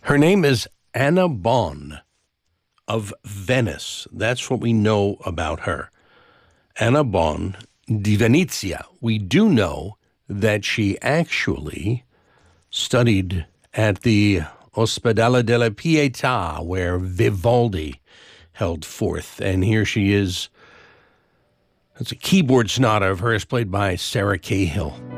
Her name is Anna Bonn of Venice. That's what we know about her. Anna Bonn di Venezia. We do know that she actually studied at the Ospedale della Pietà, where Vivaldi held forth. And here she is. It's a keyboard sonata of hers played by Sarah Cahill.